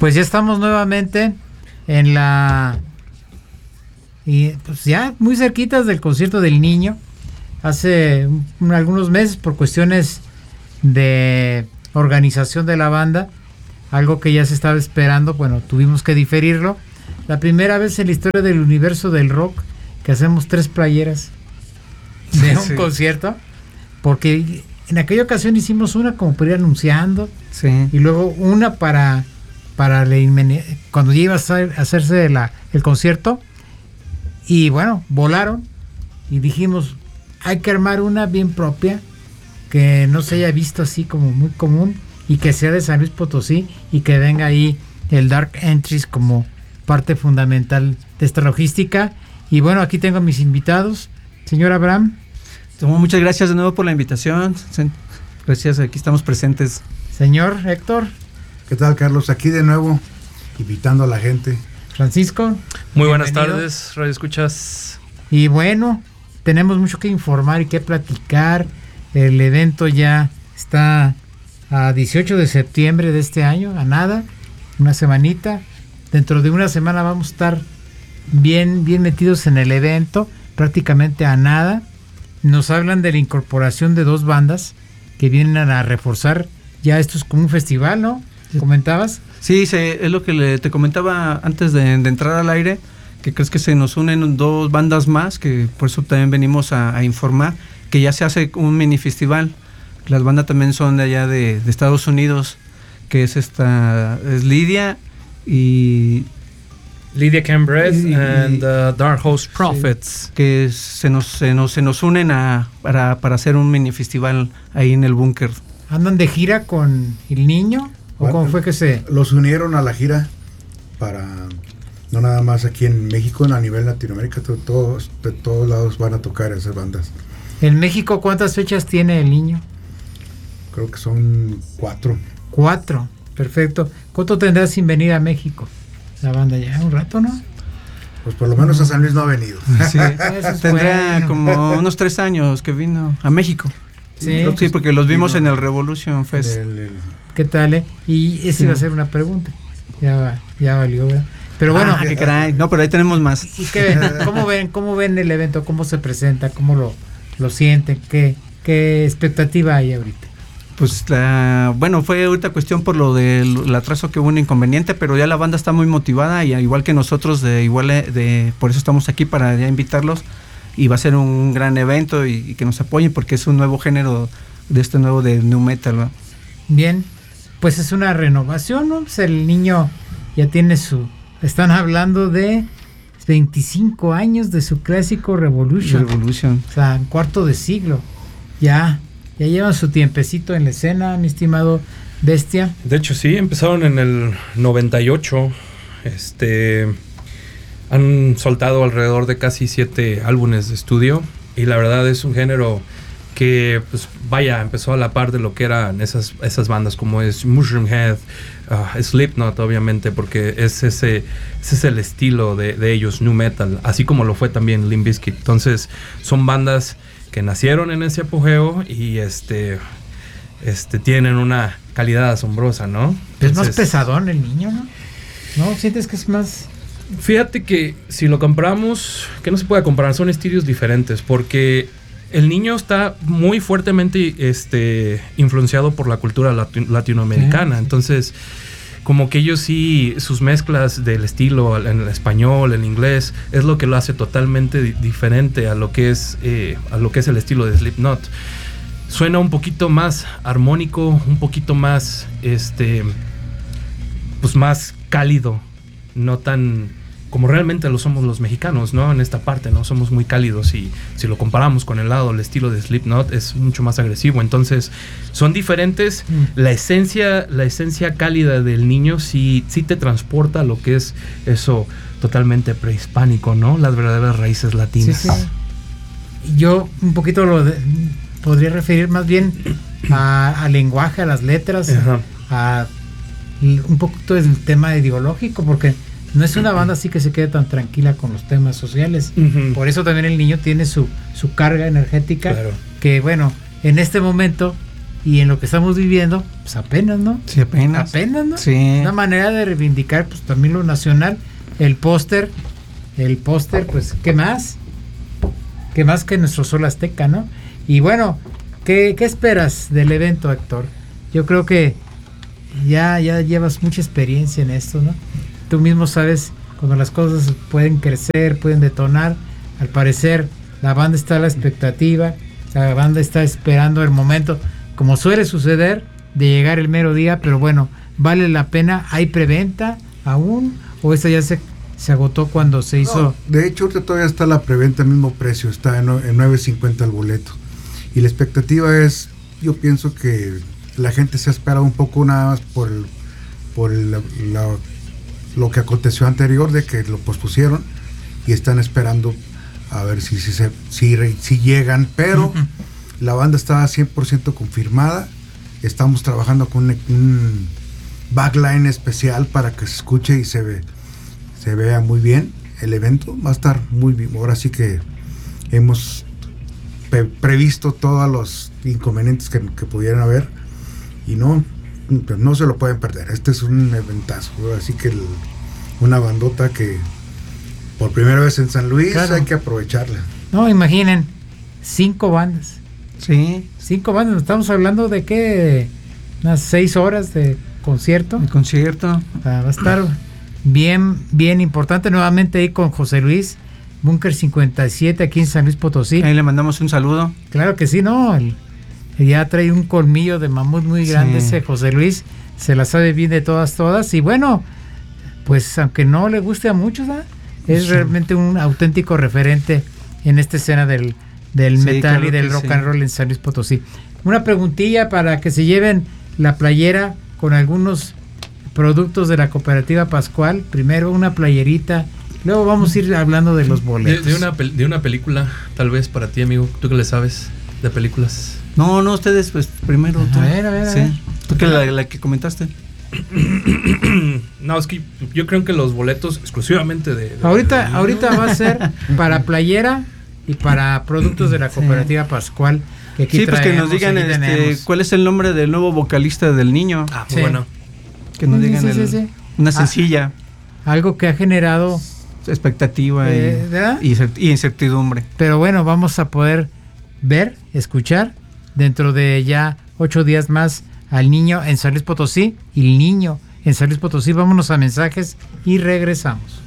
Pues ya estamos nuevamente en y pues ya muy cerquitas del concierto del niño. Hace algunos meses, por cuestiones de organización de la banda, algo que ya se estaba esperando, bueno, tuvimos que diferirlo. La primera vez en la historia del universo del rock que hacemos 3 playeras de un concierto, porque en aquella ocasión hicimos una como para ir anunciando, y luego una para cuando ya iba a hacerse el concierto, y bueno, volaron y dijimos, hay que armar una bien propia, que no se haya visto así como muy común, y que sea de San Luis Potosí, y que venga ahí el Dark Entries como parte fundamental de esta logística. Y bueno, aquí tengo a mis invitados. Señor Abraham. Muchas gracias de nuevo por la invitación. Gracias, aquí estamos presentes. Señor Héctor. ¿Qué tal, Carlos? Aquí de nuevo, invitando a la gente. Francisco. Muy buenas tardes, Radio Escuchas. Y bueno, tenemos mucho que informar y que platicar. El evento ya está a 18 de septiembre de este año, a nada, una semanita. Dentro de una semana vamos a estar bien metidos en el evento, prácticamente a nada. Nos hablan de la incorporación de 2 bandas que vienen a reforzar. Ya esto es como un festival, ¿no? ¿Comentabas? Sí, es lo que te comentaba antes de entrar al aire, que crees que se nos unen 2 bandas más, que por eso también venimos a informar, que ya se hace un mini festival. Las bandas también son de allá de Estados Unidos, que es Lydia y... Lydia Cambridge and Dark Horse Prophets. Sí, que se nos unen para hacer un mini festival ahí en el búnker. ¿Andan de gira con el niño? ¿O cómo fue que se...? Los unieron a la gira para... No nada más aquí en México, a nivel Latinoamérica, de todos lados van a tocar esas bandas. ¿En México cuántas fechas tiene el niño? Creo que son 4. 4, perfecto. ¿Cuánto tendrá sin venir a México la banda? Ya un rato, ¿no? Pues por lo menos a San Luis no ha venido. Sí, tendrá como unos 3 años que vino a México. Sí, porque los vimos en el Revolution Fest. ¿Qué tal, Y esa iba a ser una pregunta. Ya valió, ¿verdad? Pero bueno. Qué caray. No, pero ahí tenemos más. ¿Y qué ven? ¿Cómo ven el evento? ¿Cómo se presenta? ¿Cómo lo sienten? ¿Qué expectativa hay ahorita? Pues fue ahorita cuestión por lo del atraso, que hubo un inconveniente, pero ya la banda está muy motivada, y igual que nosotros, por eso estamos aquí, para ya invitarlos, y va a ser un gran evento, y que nos apoyen, porque es un nuevo género de nu metal, ¿no? Bien, pues es una renovación, ¿no? Pues el niño ya tiene están hablando de 25 años de su clásico Revolution. O sea, un cuarto de siglo. Ya llevan su tiempecito en la escena, mi estimado Bestia. De hecho, sí, empezaron en el 98. Han soltado alrededor de casi 7 álbumes de estudio, y la verdad es un género que, pues empezó a la par de lo que eran esas bandas como es Mushroomhead, Slipknot, obviamente, porque ese es el estilo de ellos, nu metal, así como lo fue también Limp Bizkit. Entonces son bandas que nacieron en ese apogeo y tienen una calidad asombrosa, ¿no? Entonces, es más pesadón el niño, ¿no? ¿No? ¿Sientes que es más...? Fíjate que si lo compramos, que no se puede comparar, son estilos diferentes, porque el niño está muy fuertemente influenciado por la cultura latinoamericana. Sí. Entonces, como que ellos sí, sus mezclas del estilo en el español, en inglés, es lo que lo hace totalmente diferente a lo que es el estilo de Slipknot. Suena un poquito más armónico, un poquito más pues más cálido, no tan como realmente lo somos los mexicanos, ¿no? En esta parte, ¿no? Somos muy cálidos, y si lo comparamos con el estilo de Slipknot, es mucho más agresivo. Entonces, son diferentes. La esencia cálida del niño sí te transporta a lo que es eso totalmente prehispánico, ¿no? Las verdaderas raíces latinas. Sí. Yo un poquito podría referir más bien al lenguaje, a las letras, a un poquito del tema ideológico, porque no es una banda así que se quede tan tranquila con los temas sociales. Por eso también el niño tiene su carga energética. Claro. Que bueno, en este momento y en lo que estamos viviendo, pues apenas, ¿no? Sí, apenas. Apenas, ¿no? Sí. Una manera de reivindicar pues también lo nacional, el póster, pues, ¿qué más? ¿Qué más que nuestro sol azteca, no? Y bueno, ¿qué esperas del evento, Héctor? Yo creo que ya llevas mucha experiencia en esto, ¿no? Tú mismo sabes cuando las cosas pueden crecer, pueden detonar. Al parecer, la banda está a la expectativa, la banda está esperando el momento, como suele suceder, de llegar el mero día, pero bueno, ¿vale la pena? ¿Hay preventa aún? ¿O esta ya se agotó cuando se hizo? No, de hecho, ahorita todavía está la preventa al mismo precio, está en $9.50 el boleto. Y la expectativa es, yo pienso que la gente se ha esperado un poco nada más por lo que aconteció anterior, de que lo pospusieron y están esperando a ver si llegan, pero la banda está 100% confirmada. Estamos trabajando con un backline especial para que se escuche y se vea muy bien. El evento va a estar muy bien. Ahora sí que hemos previsto todos los inconvenientes que pudieran haber y no se lo pueden perder. Este es un eventazo, así que una bandota que por primera vez en San Luis, claro, hay que aprovecharla. No, imaginen, 5 bandas. Sí. 5 bandas, estamos hablando de ¿qué? Unas 6 horas de concierto. El concierto. Va a estar bien importante. Nuevamente ahí con José Luis, Búnker 57, aquí en San Luis Potosí. Ahí le mandamos un saludo. Claro que sí, ¿no? Ya trae un colmillo de mamut muy grande, sí. Ese José Luis, se la sabe bien de todas. Y bueno, pues aunque no le guste a muchos, ¿verdad? Es realmente un auténtico referente en esta escena del metal, claro, y del rock and roll en San Luis Potosí. Una preguntilla para que se lleven la playera con algunos productos de la Cooperativa Pascual. Primero una playerita, luego vamos a ir hablando de los boletos. De una película, tal vez para ti, amigo. ¿Tú qué le sabes de películas? No, ustedes pues primero. Tú. A ver. Sí. ¿Tú qué la que comentaste? No, es que yo creo que los boletos exclusivamente ahorita va a ser para playera y para productos de la Cooperativa Pascual, que aquí pues que nos digan cuál es el nombre del nuevo vocalista del Niño. Muy bueno. Que nos digan una sencilla, algo que ha generado expectativa y incertidumbre. Pero bueno, vamos a poder ver, escuchar dentro de ya 8 días más al Niño en San Luis Potosí y el Niño en San Luis Potosí. Vámonos a mensajes y regresamos.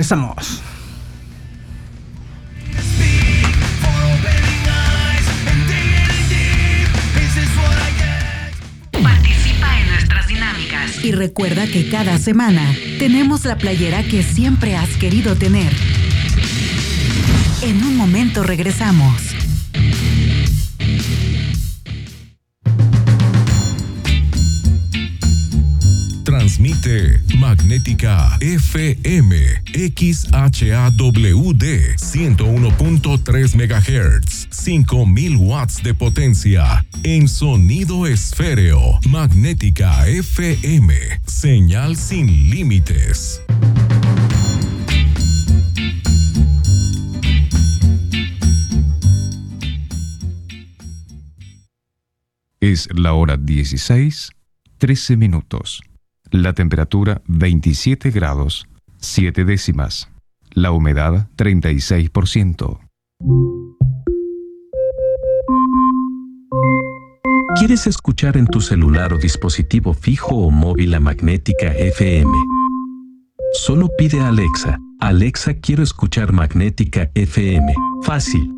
Participa en nuestras dinámicas y recuerda que cada semana tenemos la playera que siempre has querido tener. En un momento regresamos. Transmite Magnética FM XHAWD 101.3 MHz, 5000 watts de potencia en sonido esféreo. Magnética FM, señal sin límites. Es la hora 16:13. La temperatura 27 grados, 7 décimas. La humedad 36%. ¿Quieres escuchar en tu celular o dispositivo fijo o móvil a Magnética FM? Solo pide a Alexa: Alexa, quiero escuchar Magnética FM. Fácil.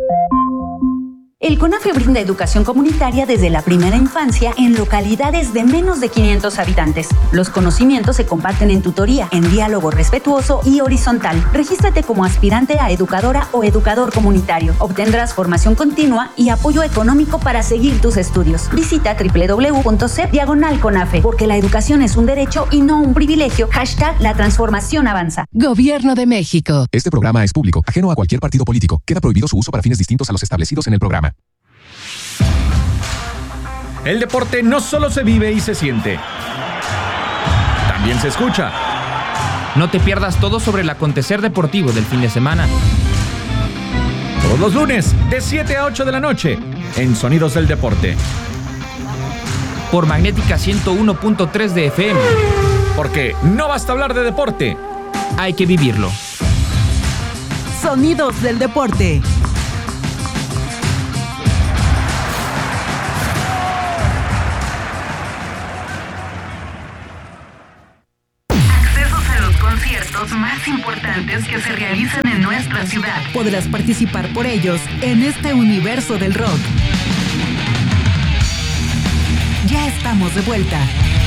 El CONAFE brinda educación comunitaria desde la primera infancia en localidades de menos de 500 habitantes. Los conocimientos se comparten en tutoría, en diálogo respetuoso y horizontal. Regístrate como aspirante a educadora o educador comunitario. Obtendrás formación continua y apoyo económico para seguir tus estudios. Visita www.cep/CONAFE, porque la educación es un derecho y no un privilegio. #La transformación avanza. Gobierno de México. Este programa es público, ajeno a cualquier partido político. Queda prohibido su uso para fines distintos a los establecidos en el programa. El deporte no solo se vive y se siente, también se escucha. No te pierdas todo sobre el acontecer deportivo del fin de semana. Todos los lunes, de 7 a 8 de la noche, en Sonidos del Deporte. por Magnética 101.3 de FM. Porque no basta hablar de deporte, hay que vivirlo. Sonidos del deporte. Accesos a los conciertos más importantes que se realizan en nuestra ciudad. Podrás participar por ellos en este universo del rock. Ya estamos de vuelta.